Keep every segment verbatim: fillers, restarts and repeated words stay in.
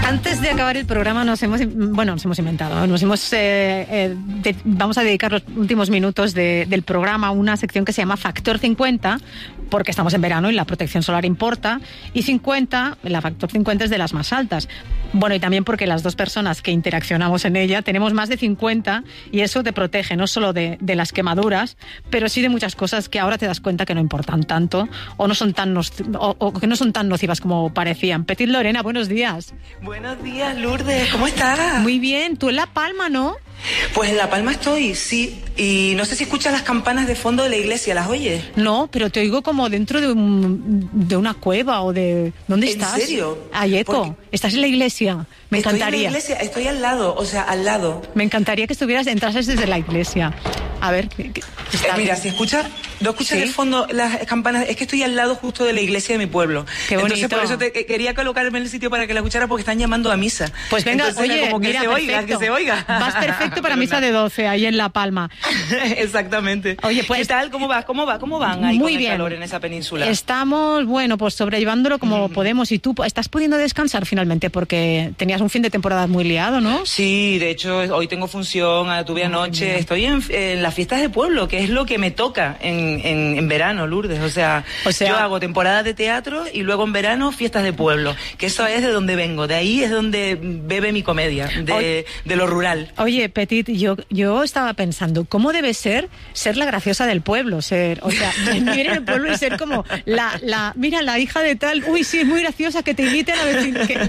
Antes de acabar el programa nos hemos, bueno, nos hemos inventado, nos hemos, eh, eh, de, vamos a dedicar los últimos minutos de, del programa a una sección que se llama Factor cincuenta, porque estamos en verano y la protección solar importa, y cincuenta, la Factor cincuenta es de las más altas. Bueno, y también porque las dos personas que interaccionamos en ella tenemos más de cincuenta y eso te protege no solo de, de las quemaduras, pero sí de muchas cosas que ahora te das cuenta que no importan tanto o no son tan no, o, o que no son tan nocivas como parecían. Petit Lorena, buenos días. Buenos días, Lourdes, ¿cómo estás? Muy bien, tú en La Palma, ¿no? Pues en La Palma estoy, sí, y no sé si escuchas las campanas de fondo de la iglesia, ¿las oyes? No, pero te oigo como dentro de, un, de una cueva o de... ¿Dónde estás? ¿En serio? Ay, eco, Porque ¿estás en la iglesia? Me estoy encantaría. en la iglesia, estoy al lado, o sea, al lado. Me encantaría que estuvieras, entrases desde la iglesia. A ver, ¿qué, qué, eh, mira, si escuchas, no escuchas ¿Sí? de fondo las campanas, es que estoy al lado justo de la iglesia de mi pueblo. Qué bonito. Entonces por eso te, quería colocarme en el sitio para que la escucharas porque están llamando a misa. Pues venga, Entonces, oye, como que mira, se perfecto. oiga, que se oiga. Vas perfecto para misa de doce, ahí en La Palma. Exactamente. Oye, pues, ¿qué tal? ¿Cómo va? ¿Cómo va? ¿Cómo van ahí muy con bien. el calor en esa península? Estamos, bueno, pues sobrellevándolo como mm. podemos. Y tú estás pudiendo descansar finalmente porque tenías un fin de temporada muy liado, ¿no? Sí, de hecho, hoy tengo función, tuve anoche, oh, estoy en, en las fiestas de pueblo, que es lo que me toca en, en, en verano, Lourdes. O sea, o sea, yo hago temporada de teatro y luego en verano fiestas de pueblo, que eso es de donde vengo, de ahí es donde bebe mi comedia, de, oye, de lo rural. Oye, Petit, yo, yo estaba pensando, ¿cómo debe ser ser la graciosa del pueblo? Ser, o sea, vivir en el pueblo y ser como la, la, mira, la hija de tal, uy, sí, es muy graciosa, que te inviten a ver. Que...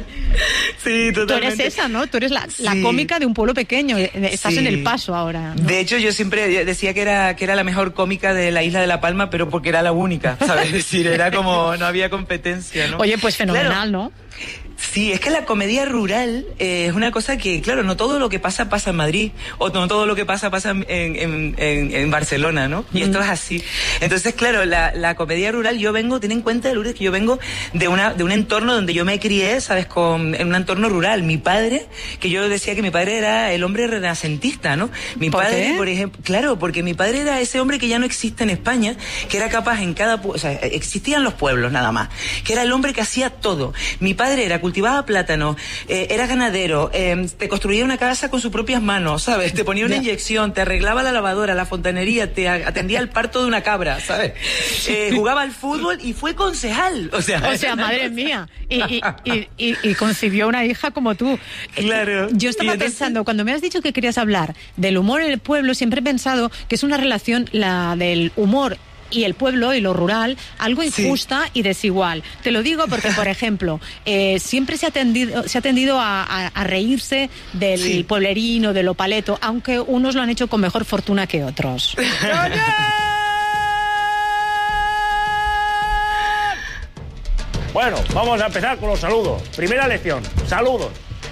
Sí, totalmente. Tú eres esa, ¿no? Tú eres la, sí. la cómica de un pueblo pequeño, estás sí. en El Paso ahora, ¿no? De hecho, yo siempre decía que era, que era la mejor cómica de la isla de La Palma, pero porque era la única, ¿sabes? Es decir, era como, no había competencia, ¿no? Oye, pues fenomenal, claro. ¿no? Sí, es que la comedia rural eh, es una cosa que, claro, no todo lo que pasa pasa en Madrid, o no todo lo que pasa pasa en, en, en, en Barcelona, ¿no? Y mm. esto es así. Entonces, claro, la, la comedia rural, yo vengo, ten en cuenta, Lourdes, que yo vengo de una de un entorno donde yo me crié, ¿sabes? Con, en un entorno rural. Mi padre, que yo decía que mi padre era el hombre renacentista, ¿no? Mi ¿Por padre, qué? por ejemplo, claro, porque mi padre era ese hombre que ya no existe en España, que era capaz en cada, o sea, existían los pueblos nada más, que era el hombre que hacía todo. Mi padre era cultivaba plátano, eh, era ganadero, eh, te construía una casa con sus propias manos, ¿sabes? Te ponía una yeah. inyección, te arreglaba la lavadora, la fontanería, te atendía el parto de una cabra, ¿sabes? Eh, jugaba al fútbol y fue concejal, o sea... O sea, madre mía, y, y, y, y, y concibió una hija como tú. Claro. Yo estaba entonces... pensando, cuando me has dicho que querías hablar del humor en el pueblo, siempre he pensado que es una relación, la del humor y el pueblo y lo rural, algo injusta sí. y desigual. Te lo digo porque, por ejemplo, eh, siempre se ha tendido, se ha tendido a, a, a reírse del sí. pueblerino, de lo paleto, aunque unos lo han hecho con mejor fortuna que otros. Bueno, vamos a empezar con los saludos. Primera lección, saludos.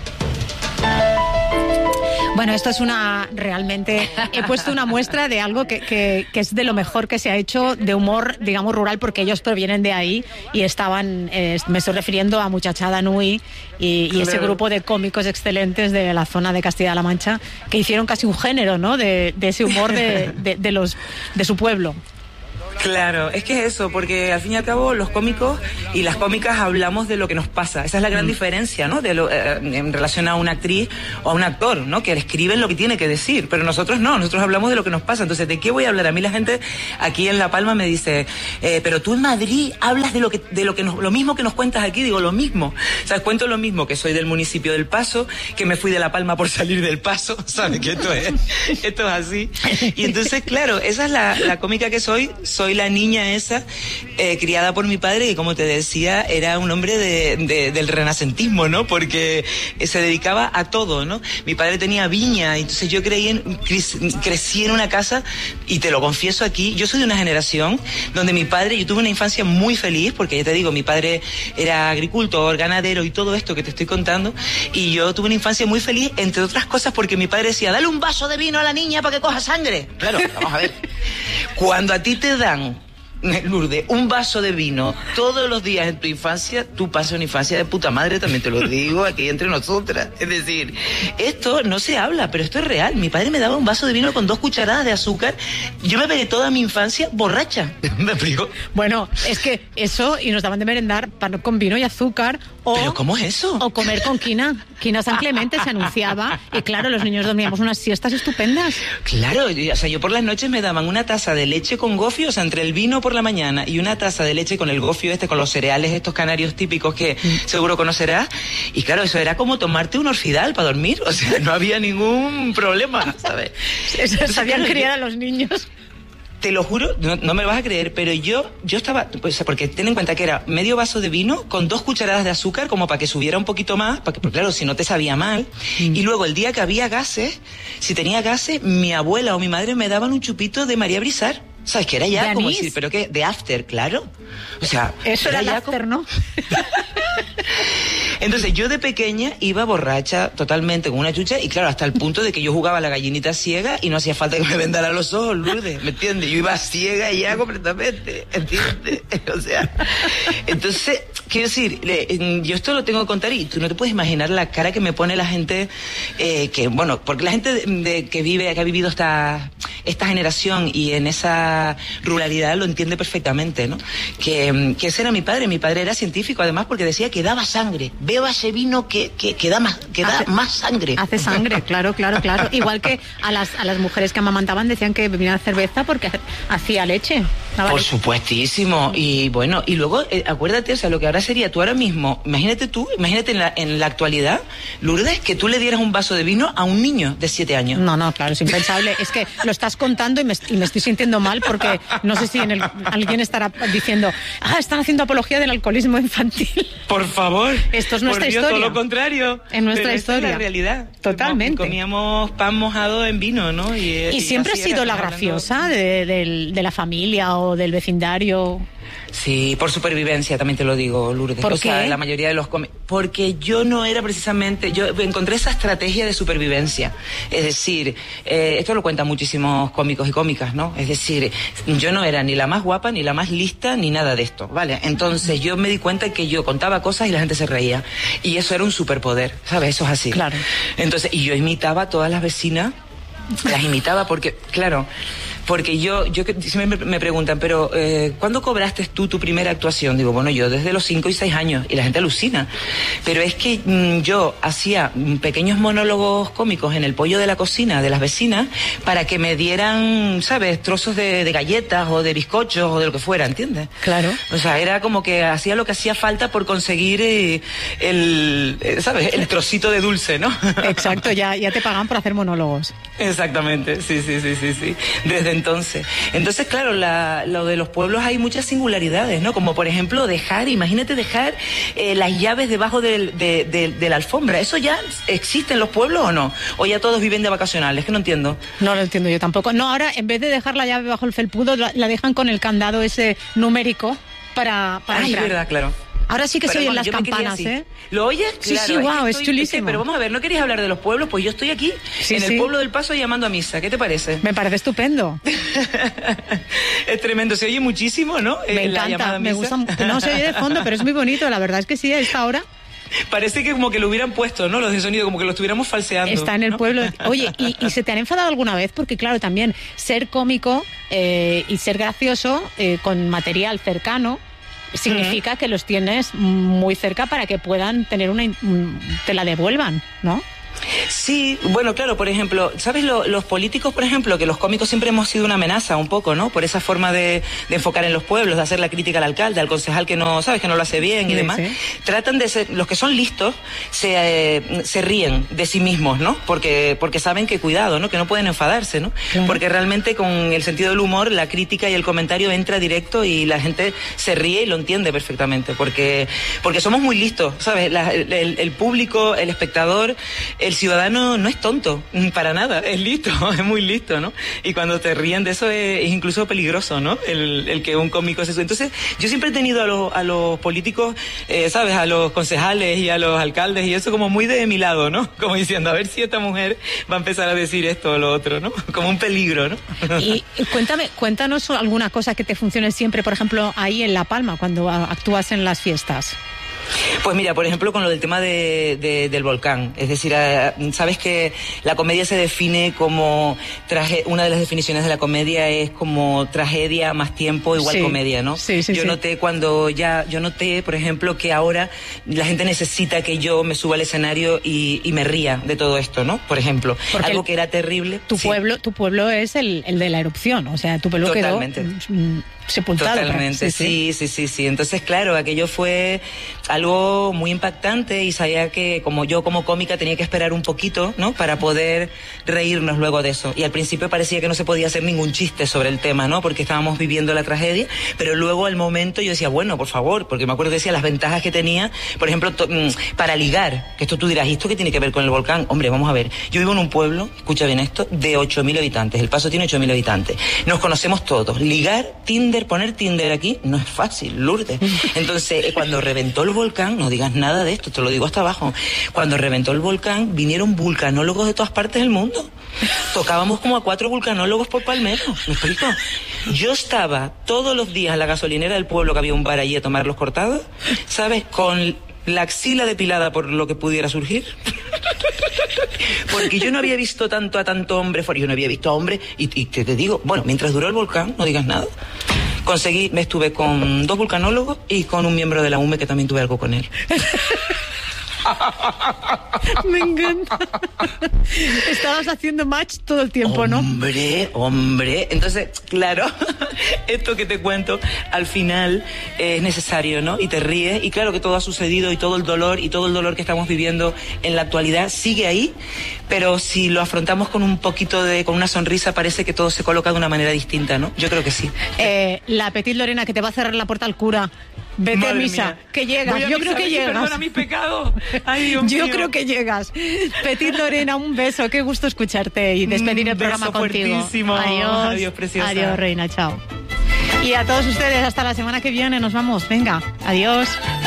Bueno, esto es una, realmente, he puesto una muestra de algo que, que, que es de lo mejor que se ha hecho de humor, digamos, rural, porque ellos provienen de ahí y estaban, eh, me estoy refiriendo a Muchachada Nui y, y ese grupo de cómicos excelentes de la zona de Castilla-La Mancha que hicieron casi un género, ¿no?, de, de ese humor de, de, de, los, de su pueblo. Claro, es que es eso, porque al fin y al cabo los cómicos y las cómicas hablamos de lo que nos pasa. Esa es la gran mm. diferencia, ¿no? De lo, eh, en relación a una actriz o a un actor, ¿no? Que escriben lo que tiene que decir, pero nosotros no, nosotros hablamos de lo que nos pasa. Entonces, ¿de qué voy a hablar? A mí la gente aquí en La Palma me dice, eh, pero tú en Madrid hablas de lo que, de lo que nos, lo mismo que nos cuentas aquí. Digo, lo mismo. O sea, cuento lo mismo, que soy del municipio del Paso, que me fui de La Palma por salir del Paso, ¿sabes? Que esto es, esto es así. Y entonces, claro, esa es la, la cómica que soy, soy la niña esa, eh, criada por mi padre, que como te decía, era un hombre de, de, del renacentismo, ¿no? Porque se dedicaba a todo, ¿no? Mi padre tenía viña, entonces yo creí en, crecí en una casa, y te lo confieso aquí, yo soy de una generación donde mi padre, yo tuve una infancia muy feliz, porque ya te digo, mi padre era agricultor, ganadero y todo esto que te estoy contando, y yo tuve una infancia muy feliz, entre otras cosas porque mi padre decía, dale un vaso de vino a la niña para que coja sangre. Claro, vamos a ver. Cuando a ti te dan, Lourdes, un vaso de vino todos los días en tu infancia, tú pasas una infancia de puta madre, también te lo digo aquí entre nosotras. Es decir, esto no se habla, pero esto es real. Mi padre me daba un vaso de vino con dos cucharadas de azúcar. Yo me pegué toda mi infancia borracha. ¿Me explico? Bueno, es que eso, y nos daban de merendar pan con vino y azúcar, O, ¿Pero cómo es eso? O comer con quina. Quina San Clemente se anunciaba y claro, los niños dormíamos unas siestas estupendas. Claro, o sea, yo por las noches me daban una taza de leche con gofio, o sea, entre el vino por la mañana y una taza de leche con el gofio este, con los cereales estos canarios típicos que mm. seguro conocerás. Y claro, eso era como tomarte un Orfidal para dormir, o sea, no había ningún problema, ¿sabes? Sabían criar a los niños. Te lo juro, no, no me lo vas a creer, pero yo yo estaba, pues, porque ten en cuenta que era medio vaso de vino con dos cucharadas de azúcar como para que subiera un poquito más, para que, porque claro, si no te sabía mal. Mm. Y luego el día que había gases, si tenía gases, mi abuela o mi madre me daban un chupito de María Brizar. ¿Sabes? Que era ya como decir, pero qué, de after, claro. O sea, eso era, era el after, como... ¿no? Entonces yo de pequeña iba borracha totalmente con una chucha y claro, hasta el punto de que yo jugaba a la gallinita ciega y no hacía falta que me vendara los ojos, Lourdes, ¿me entiendes? Yo iba ciega ya completamente, ¿entiendes? O sea, entonces, quiero decir, yo esto lo tengo que contar y tú no te puedes imaginar la cara que me pone la gente eh, que, bueno, porque la gente de, de, que vive, que ha vivido esta, esta generación y en esa ruralidad lo entiende perfectamente, ¿no? Que, que ese era mi padre, mi padre era científico además porque decía que daba sangre. Beba ese vino que, que, que da, más, que da hace, más sangre. Hace sangre, claro, claro, claro. Igual que a las, a las mujeres que amamantaban decían que bebían cerveza porque hacía leche. Por leche. Supuestísimo. Y bueno, y luego, eh, acuérdate, o sea, lo que ahora sería tú ahora mismo, imagínate tú, imagínate en la, en la actualidad, Lourdes, que tú le dieras un vaso de vino a un niño de siete años. No, no, claro, es impensable. Es que lo estás contando y me, y me estoy sintiendo mal porque no sé si en el, alguien estará diciendo, ah, están haciendo apología del alcoholismo infantil. Por favor. Esto es nuestra Por Dios, historia. Todo lo contrario. En nuestra Pero historia. Es la realidad. Totalmente. Comíamos pan mojado en vino, ¿no? Y, y, y siempre has sido la graciosa hablando... de, de, de la familia o del vecindario. Sí, por supervivencia, también te lo digo, Lourdes. ¿Por o qué? sea, la mayoría de los... Com- porque yo no era precisamente... Yo encontré esa estrategia de supervivencia. Es decir, eh, esto lo cuentan muchísimos cómicos y cómicas, ¿no? Es decir, yo no era ni la más guapa, ni la más lista, ni nada de esto, ¿vale? Entonces yo me di cuenta que yo contaba cosas y la gente se reía. Y eso era un superpoder, ¿sabes? Eso es así. Claro. Entonces, y yo imitaba a todas las vecinas, las imitaba porque, claro... Porque yo, yo siempre me preguntan, pero eh, ¿cuándo cobraste tú tu primera actuación? Digo, bueno, yo desde los cinco y seis años, y la gente alucina. Pero es que mmm, yo hacía pequeños monólogos cómicos en el pollo de la cocina de las vecinas para que me dieran, ¿sabes?, trozos de, de galletas o de bizcochos o de lo que fuera, ¿entiendes? Claro. O sea, era como que hacía lo que hacía falta por conseguir eh, el, eh, ¿sabes?, el trocito de dulce, ¿no? Exacto, ya, ya te pagan por hacer monólogos. Exactamente, sí, sí, sí, sí, sí. Desde entonces. Entonces, claro, la, lo de los pueblos hay muchas singularidades, ¿no? Como por ejemplo dejar, imagínate dejar eh, las llaves debajo del, de, de, de la alfombra. ¿Eso ya existe en los pueblos o no? ¿O ya todos viven de vacacionales? Es que no entiendo. No lo entiendo yo tampoco. No, ahora en vez de dejar la llave bajo el felpudo, la, la dejan con el candado ese numérico para, para Ay, entrar. Es verdad, claro. Ahora sí que se oyen las campanas, ¿eh? ¿Lo oyes? Sí, claro, sí, wow, es, es, es chulísimo. Es que, pero vamos a ver, ¿no querías hablar de los pueblos? Pues yo estoy aquí, sí, en sí. el pueblo del Paso, llamando a misa. ¿Qué te parece? Me parece estupendo. Es tremendo, se oye muchísimo, ¿no? Me eh, encanta, la llamada a me misa. gusta. No se oye de fondo, pero es muy bonito. La verdad es que sí, a esta hora. Parece que como que lo hubieran puesto, ¿no? Los de sonido, como que lo estuviéramos falseando. Está en el ¿no? pueblo. Oye, ¿y, ¿y se te han enfadado alguna vez? Porque claro, también ser cómico eh, y ser gracioso eh, con material cercano significa uh-huh. que los tienes muy cerca para que puedan tener una... te la devuelvan, ¿no? Sí, bueno, claro, por ejemplo, ¿sabes lo, los políticos, por ejemplo, que los cómicos siempre hemos sido una amenaza un poco, ¿no? Por esa forma de, de enfocar en los pueblos, de hacer la crítica al alcalde, al concejal que no, ¿sabes?, que no lo hace bien y sí, demás. Sí. Tratan de ser, los que son listos, se, eh, se ríen de sí mismos, ¿no? Porque, porque saben que cuidado, ¿no? Que no pueden enfadarse, ¿no? Claro. Porque realmente con el sentido del humor, la crítica y el comentario entra directo y la gente se ríe y lo entiende perfectamente, porque, porque somos muy listos, ¿sabes? La, el, el público, el espectador, el ciudadano no es tonto, para nada, es listo, es muy listo, ¿no? Y cuando te ríen de eso es, es incluso peligroso, ¿no? El, el que un cómico es eso. Entonces, yo siempre he tenido a los, a los políticos, eh, ¿sabes? A los concejales y a los alcaldes y eso como muy de mi lado, ¿no? Como diciendo, a ver si esta mujer va a empezar a decir esto o lo otro, ¿no? Como un peligro, ¿no? Y cuéntame, cuéntanos alguna cosa que te funcione siempre, por ejemplo, ahí en La Palma, cuando actúas en las fiestas. Pues mira, por ejemplo, con lo del tema de, de, del volcán. Es decir, sabes que la comedia se define como... Traje, una de las definiciones de la comedia es como tragedia más tiempo igual sí. comedia, ¿no? Sí, sí, yo sí. noté cuando ya... Yo noté, por ejemplo, que ahora la gente necesita que yo me suba al escenario y, y me ría de todo esto, ¿no? Por ejemplo, Porque algo que era terrible. Tu sí. pueblo tu pueblo es el, el de la erupción, o sea, tu pueblo Totalmente. quedó mm, sepultado. Totalmente, sí, sí, sí, sí. Entonces, claro, aquello fue algo muy impactante y sabía que como yo como cómica tenía que esperar un poquito, ¿no? Para poder reírnos luego de eso. Y al principio parecía que no se podía hacer ningún chiste sobre el tema, ¿no? Porque estábamos viviendo la tragedia, pero luego al momento yo decía, bueno, por favor, porque me acuerdo que decía las ventajas que tenía, por ejemplo, to- para ligar, que esto tú dirás, ¿y esto qué tiene que ver con el volcán? Hombre, vamos a ver, yo vivo en un pueblo, escucha bien esto, de ocho mil habitantes, El Paso tiene ocho mil habitantes, nos conocemos todos, ligar, Tinder, poner Tinder aquí, no es fácil, Lourdes. Entonces, cuando reventó el volcán, no digas nada de esto, te lo digo hasta abajo, cuando reventó el volcán, vinieron vulcanólogos de todas partes del mundo. Tocábamos como a cuatro vulcanólogos por palmero, ¿me explico? Yo estaba todos los días en la gasolinera del pueblo, que había un bar allí a tomar los cortados, ¿sabes? Con la axila depilada por lo que pudiera surgir. Porque yo no había visto tanto a tanto hombre fuera, yo no había visto a hombre, y, y te, te digo, bueno, mientras duró el volcán, no digas nada, conseguí, me estuve con dos vulcanólogos y con un miembro de la U M E que también tuve algo con él. Me encanta. Estabas haciendo match todo el tiempo, ¿no? Hombre, hombre. Entonces, claro, esto que te cuento, al final eh, es necesario, ¿no? Y te ríes, y claro que todo ha sucedido, y todo el dolor, y todo el dolor que estamos viviendo en la actualidad sigue ahí, pero si lo afrontamos con un poquito de, con una sonrisa, parece que todo se coloca de una manera distinta, ¿no? Yo creo que sí. Eh, la Petit Lorena, que te va a cerrar la puerta al cura. Vete Madre a misa, mía. que llegas. Voy a Yo misa, creo que ay, llegas. Perdona mis pecados. Ay, Dios Yo mío. creo que llegas. Petit Lorena, un beso. Qué gusto escucharte y despedir Un el programa beso contigo. fuertísimo. Adiós. Adiós, preciosa. Adiós, reina. Chao. Y a todos ustedes, hasta la semana que viene. Nos vamos. Venga. Adiós.